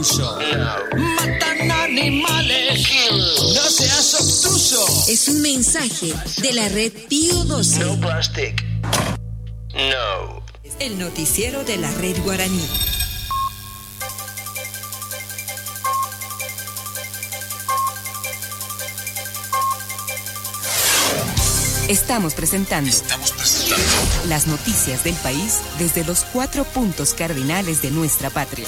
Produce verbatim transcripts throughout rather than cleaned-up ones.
tuyo. Matan animales, no seas obtuso. Es un mensaje de la red Pío doce. No plastic. No. El noticiero de la red guaraní. Estamos presentando, Estamos presentando las noticias del país desde los cuatro puntos cardinales de nuestra patria.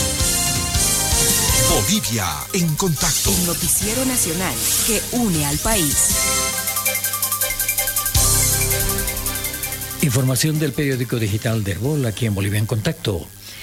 Bolivia en contacto. El noticiero nacional que une al país. Información del periódico digital de Herbol, aquí en Bolivia en Contacto.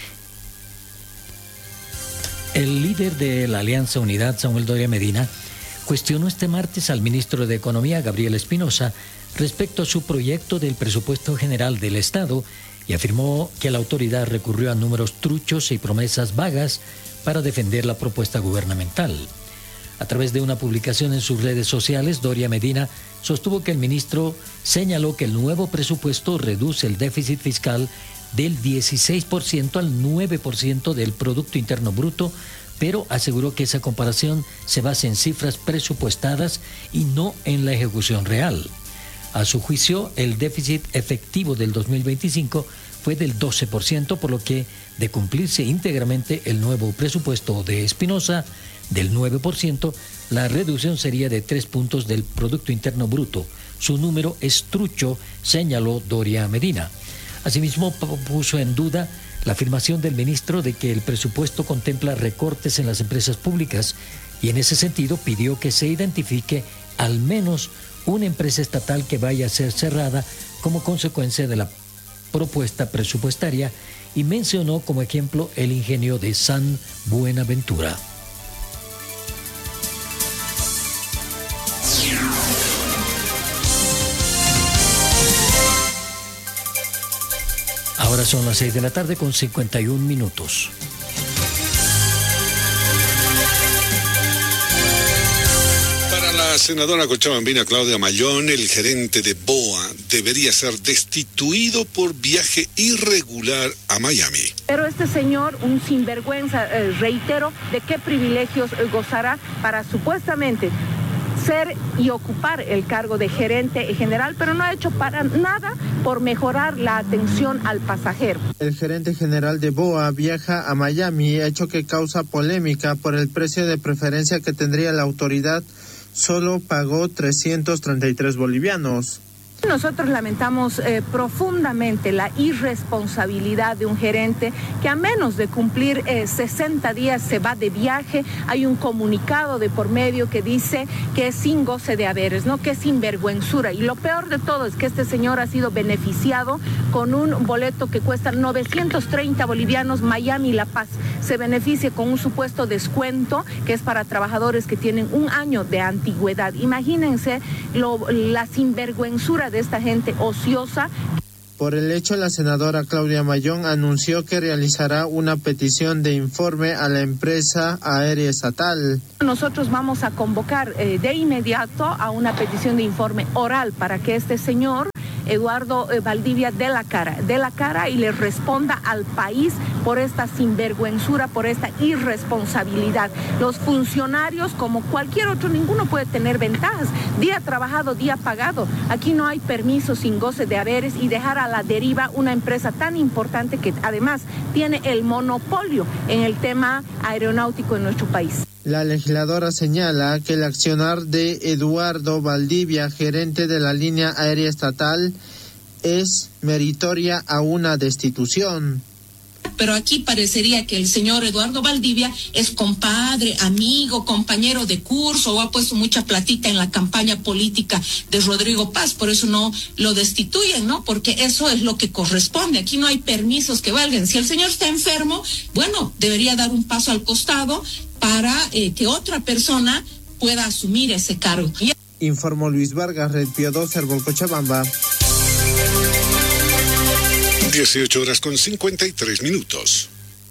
El líder de la Alianza Unidad, Samuel Doria Medina, cuestionó este martes al ministro de Economía, Gabriel Espinosa, respecto a su proyecto del presupuesto general del Estado y afirmó que la autoridad recurrió a números truchos y promesas vagas para defender la propuesta gubernamental. A través de una publicación en sus redes sociales, Doria Medina sostuvo que el ministro señaló que el nuevo presupuesto reduce el déficit fiscal del dieciséis por ciento al nueve por ciento del Producto Interno Bruto, pero aseguró que esa comparación se basa en cifras presupuestadas y no en la ejecución real. A su juicio, el déficit efectivo del dos mil veinticinco fue del doce por ciento, por lo que, de cumplirse íntegramente el nuevo presupuesto de Espinosa, del nueve por ciento, la reducción sería de tres puntos del Producto Interno Bruto. Su número es trucho, señaló Doria Medina. Asimismo, puso en duda la afirmación del ministro de que el presupuesto contempla recortes en las empresas públicas y en ese sentido pidió que se identifique al menos una empresa estatal que vaya a ser cerrada como consecuencia de la propuesta presupuestaria y mencionó como ejemplo el ingenio de San Buenaventura. Ahora son las seis de la tarde con cincuenta y un minutos. Para la senadora cochabambina Claudia Mayón, el gerente de B O A debería ser destituido por viaje irregular a Miami. Pero este señor, un sinvergüenza, eh, reitero, ¿de qué privilegios eh, gozará para supuestamente ser y ocupar el cargo de gerente general, pero no ha hecho para nada por mejorar la atención al pasajero? El gerente general de B O A viaja a Miami, hecho que causa polémica por el precio de preferencia que tendría la autoridad. Solo pagó trescientos treinta y tres bolivianos. Nosotros lamentamos eh, profundamente la irresponsabilidad de un gerente que a menos de cumplir eh, sesenta días se va de viaje. Hay un comunicado de por medio que dice que es sin goce de haberes, ¿no? Que es sinvergüenzura. Y lo peor de todo es que este señor ha sido beneficiado con un boleto que cuesta novecientos treinta bolivianos, Miami-La Paz. Se beneficia con un supuesto descuento que es para trabajadores que tienen un año de antigüedad. Imagínense lo, la sinvergüenzura de esta gente ociosa. Por el hecho, la senadora Claudia Mayón anunció que realizará una petición de informe a la empresa aérea estatal. Nosotros vamos a convocar eh, de inmediato a una petición de informe oral para que este señor Eduardo eh, Valdivia dé la cara, dé la cara y le responda al país por esta sinvergüenzura, por esta irresponsabilidad. Los funcionarios, como cualquier otro, ninguno puede tener ventajas. Día trabajado, día pagado. Aquí no hay permiso sin goce de haberes y dejar a la deriva una empresa tan importante que además tiene el monopolio en el tema aeronáutico en nuestro país. La legisladora señala que el accionar de Eduardo Valdivia, gerente de la línea aérea estatal, es meritoria a una destitución. Pero aquí parecería que el señor Eduardo Valdivia es compadre, amigo, compañero de curso o ha puesto mucha platita en la campaña política de Rodrigo Paz, por eso no lo destituyen, ¿no? Porque eso es lo que corresponde, aquí no hay permisos que valgan. Si el señor está enfermo, bueno, debería dar un paso al costado para eh, que otra persona pueda asumir ese cargo. Informó Luis Vargas, Red Pío doce, Herbol, Cochabamba. dieciocho horas con cincuenta y tres minutos.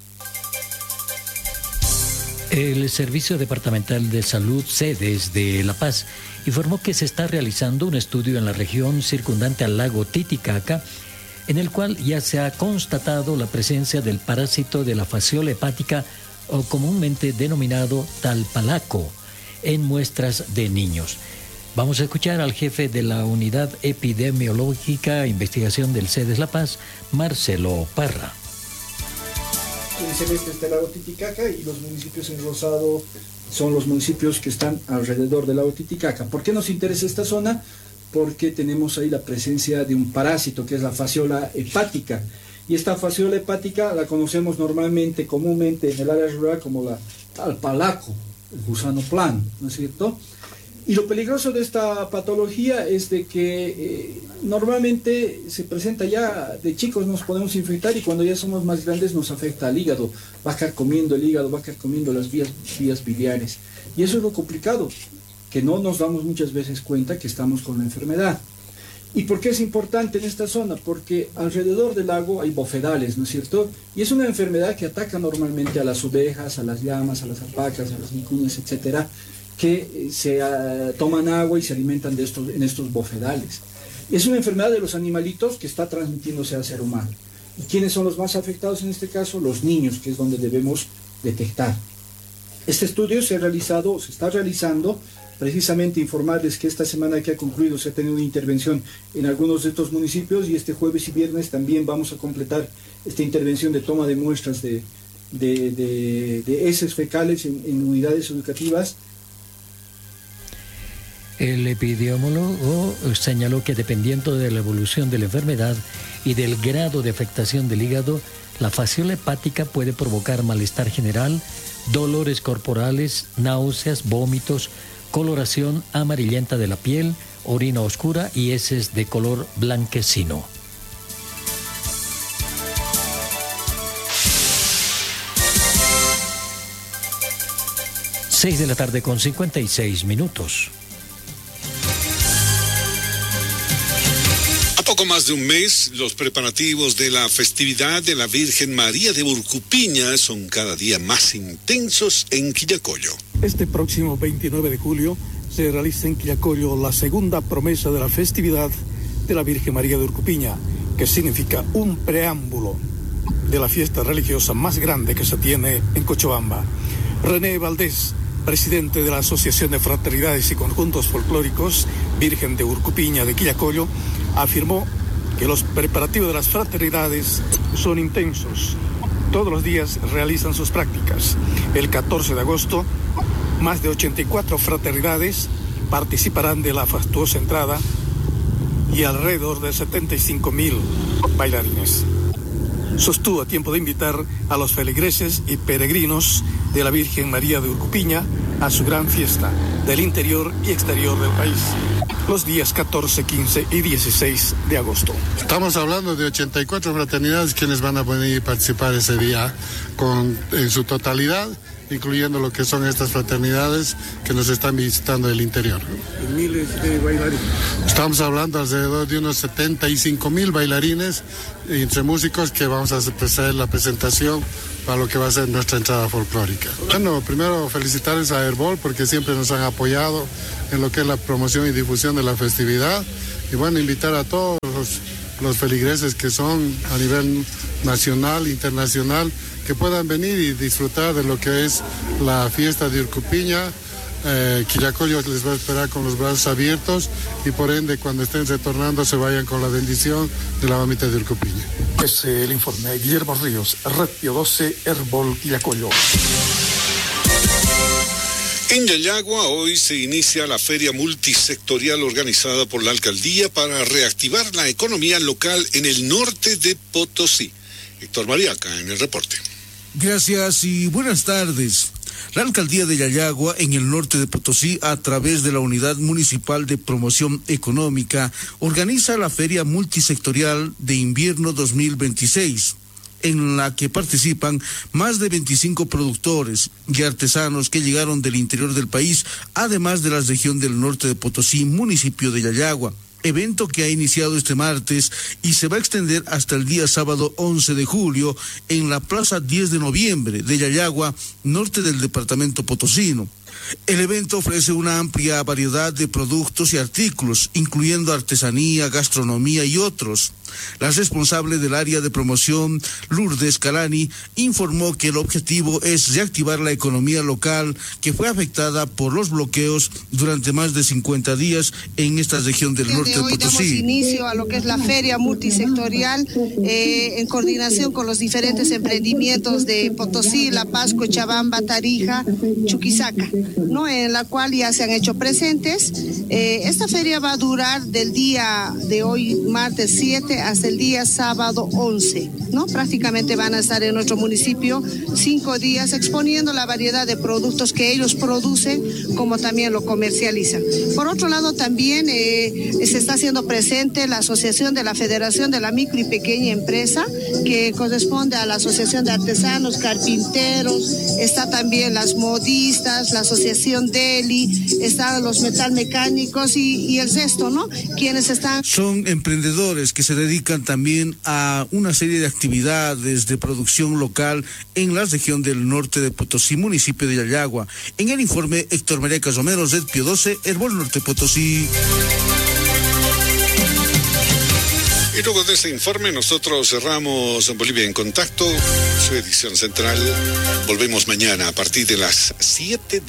El Servicio Departamental de Salud, SEDES de La Paz, informó que se está realizando un estudio en la región circundante al lago Titicaca, en el cual ya se ha constatado la presencia del parásito de la fasciola hepática o comúnmente denominado talpalaco, en muestras de niños. Vamos a escuchar al jefe de la Unidad Epidemiológica e Investigación del CEDES La Paz, Marcelo Parra. El celeste está el lago Titicaca y los municipios en rosado son los municipios que están alrededor del lago Titicaca. ¿Por qué nos interesa esta zona? Porque tenemos ahí la presencia de un parásito que es la fasciola hepática. Y esta fasciola hepática la conocemos normalmente, comúnmente en el área rural como la talpalaco, el gusano plano, ¿no es cierto? Y lo peligroso de esta patología es de que eh, normalmente se presenta ya de chicos, nos podemos infectar y cuando ya somos más grandes nos afecta al hígado, va a comiendo el hígado, va a comiendo las vías, vías biliares. Y eso es lo complicado, que no nos damos muchas veces cuenta que estamos con la enfermedad. ¿Y por qué es importante en esta zona? Porque alrededor del lago hay bofedales, ¿no es cierto? Y es una enfermedad que ataca normalmente a las ovejas, a las llamas, a las alpacas, a las vicuñas, etcétera, que se uh, toman agua y se alimentan de estos, en estos bofedales. Es una enfermedad de los animalitos que está transmitiéndose al ser humano. ¿Y quiénes son los más afectados en este caso? Los niños, que es donde debemos detectar. Este estudio se ha realizado, se está realizando, precisamente informarles que esta semana que ha concluido se ha tenido una intervención en algunos de estos municipios y este jueves y viernes también vamos a completar esta intervención de toma de muestras de, de, de, de heces fecales en, en unidades educativas. El epidemiólogo señaló que dependiendo de la evolución de la enfermedad y del grado de afectación del hígado, la fasciola hepática puede provocar malestar general, dolores corporales, náuseas, vómitos, coloración amarillenta de la piel, orina oscura y heces de color blanquecino. Seis de la tarde con cincuenta y seis minutos. Poco más de un mes, los preparativos de la festividad de la Virgen María de Urcupiña son cada día más intensos en Quillacollo. Este próximo veintinueve de julio se realiza en Quillacollo la segunda promesa de la festividad de la Virgen María de Urcupiña, que significa un preámbulo de la fiesta religiosa más grande que se tiene en Cochabamba. René Valdés, presidente de la Asociación de Fraternidades y Conjuntos Folclóricos Virgen de Urcupiña de Quillacollo, afirmó que los preparativos de las fraternidades son intensos. Todos los días realizan sus prácticas. El catorce de agosto, más de ochenta y cuatro fraternidades participarán de la fastuosa entrada y alrededor de setenta y cinco mil bailarines. Sostuvo a tiempo de invitar a los feligreses y peregrinos de la Virgen María de Urcupiña a su gran fiesta del interior y exterior del país, los días catorce, quince y dieciséis de agosto. Estamos hablando de ochenta y cuatro fraternidades quienes van a venir a participar ese día con, en su totalidad, incluyendo lo que son estas fraternidades que nos están visitando del interior. ¿Y miles de bailarines? Estamos hablando alrededor de unos setenta y cinco mil bailarines entre músicos que vamos a hacer la presentación para lo que va a ser nuestra entrada folclórica. Bueno, primero felicitarles a Herbol porque siempre nos han apoyado en lo que es la promoción y difusión de la festividad y bueno, invitar a todos los, los feligreses que son a nivel nacional, internacional, que puedan venir y disfrutar de lo que es la fiesta de Urcupiña. Eh, Quillacollo les va a esperar con los brazos abiertos y por ende cuando estén retornando se vayan con la bendición de la mamita de Urcupiña. Es el informe de Guillermo Ríos, Repio doce, Herbol, Quillacollo. En Yayagua hoy se inicia la feria multisectorial organizada por la alcaldía para reactivar la economía local en el norte de Potosí. Héctor Mariaca en el reporte. Gracias y buenas tardes. La alcaldía de Yayagua, en el norte de Potosí, a través de la Unidad Municipal de Promoción Económica, organiza la Feria Multisectorial de Invierno dos mil veintiséis, en la que participan más de veinticinco productores y artesanos que llegaron del interior del país, además de la región del norte de Potosí, municipio de Yayagua. Evento que ha iniciado este martes y se va a extender hasta el día sábado once de julio en la Plaza diez de noviembre de Yayagua, norte del departamento potosino. El evento ofrece una amplia variedad de productos y artículos, incluyendo artesanía, gastronomía y otros. La responsable del área de promoción, Lourdes Calani, informó que el objetivo es reactivar la economía local que fue afectada por los bloqueos durante más de cincuenta días en esta región del norte de Potosí. Hoy damos inicio a lo que es la feria multisectorial eh, en coordinación con los diferentes emprendimientos de Potosí, La Paz, Cochabamba, Tarija, Chuquisaca, ¿no? En la cual ya se han hecho presentes. Eh, esta feria va a durar del día de hoy, martes siete, hasta el día sábado once, ¿no? Prácticamente van a estar en nuestro municipio cinco días exponiendo la variedad de productos que ellos producen, como también lo comercializan. Por otro lado, también eh, se está haciendo presente la Asociación de la Federación de la Micro y Pequeña Empresa, que corresponde a la Asociación de Artesanos, Carpinteros, está también las modistas, la Asociación Deli, están los metalmecánicos y, y el resto, ¿no? Quienes están... Son emprendedores que se dedican también a una serie de actividades de producción local en la región del norte de Potosí, municipio de Yayagua. En el informe, Héctor María Casomero, Red Pío doce, Herbol Norte Potosí. Y luego de este informe, nosotros cerramos Bolivia en Contacto, su edición central. Volvemos mañana a partir de las siete